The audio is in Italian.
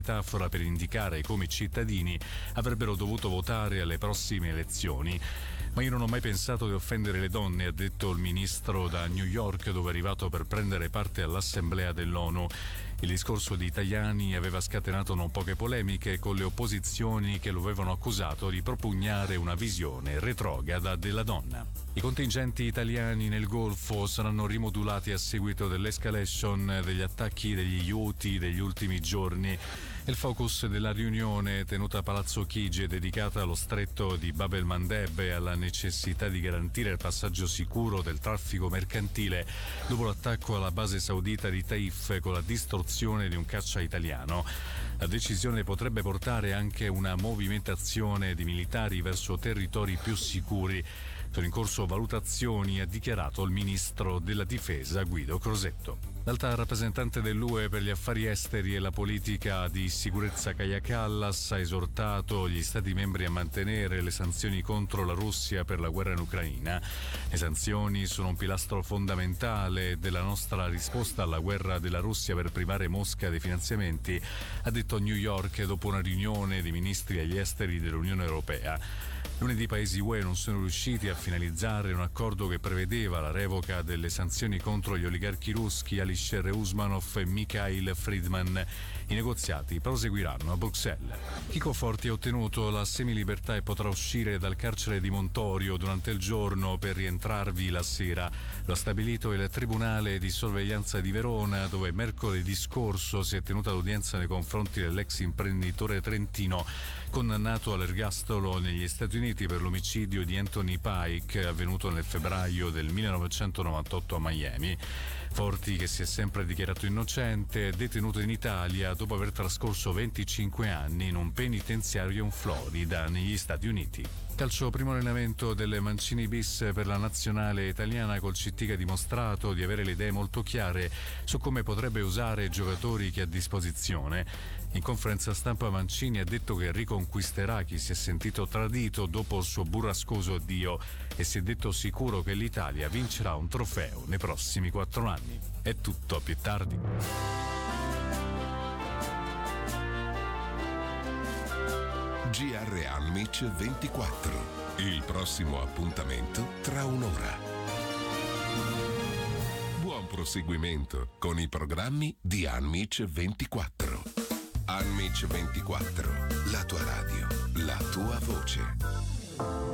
metafora per indicare come i cittadini avrebbero dovuto votare alle prossime elezioni. Ma io non ho mai pensato di offendere le donne, ha detto il ministro da New York, dove è arrivato per prendere parte all'Assemblea dell'ONU. Il discorso di Tajani aveva scatenato non poche polemiche, con le opposizioni che lo avevano accusato di propugnare una visione retrograda della donna. I contingenti italiani nel Golfo saranno rimodulati a seguito dell'escalation degli attacchi degli Houthi degli ultimi giorni. Il focus della riunione tenuta a Palazzo Chigi è dedicata allo stretto di Bab el-Mandeb e alla necessità di garantire il passaggio sicuro del traffico mercantile dopo l'attacco alla base saudita di Taif con la distruzione di un caccia italiano. La decisione potrebbe portare anche una movimentazione di militari verso territori più sicuri. Sono in corso valutazioni, ha dichiarato il ministro della difesa Guido Crosetto. L'alta rappresentante dell'UE per gli affari esteri e la politica di sicurezza Kaja Kallas ha esortato gli Stati membri a mantenere le sanzioni contro la Russia per la guerra in Ucraina. Le sanzioni sono un pilastro fondamentale della nostra risposta alla guerra della Russia per privare Mosca dei finanziamenti, ha detto a New York dopo una riunione dei ministri agli esteri dell'Unione Europea. Lunedì i paesi UE non sono riusciti a finalizzare un accordo che prevedeva la revoca delle sanzioni contro gli oligarchi russi Alisher Usmanov e Mikhail Friedman. I negoziati proseguiranno a Bruxelles. Chico Forti ha ottenuto la semilibertà e potrà uscire dal carcere di Montorio durante il giorno per rientrarvi la sera. Lo ha stabilito il Tribunale di Sorveglianza di Verona, dove mercoledì scorso si è tenuta l'udienza nei confronti dell'ex imprenditore trentino condannato all'ergastolo negli Stati Uniti per l'omicidio di Anthony Pike avvenuto nel febbraio del 1998 a Miami. Forti, che si è sempre dichiarato innocente, è detenuto in Italia dopo aver trascorso 25 anni in un penitenziario in Florida, negli Stati Uniti. Calcio, primo allenamento delle Mancini bis per la nazionale italiana, col CT che ha dimostrato di avere le idee molto chiare su come potrebbe usare i giocatori che ha a disposizione. In conferenza stampa Mancini ha detto che riconquisterà chi si è sentito tradito dopo il suo burrascoso addio e si è detto sicuro che l'Italia vincerà un trofeo nei prossimi 4 anni. È tutto, a più tardi. GR Amici 24. Il prossimo appuntamento tra un'ora. Buon proseguimento con i programmi di Amici 24. Amici 24, la tua radio, la tua voce.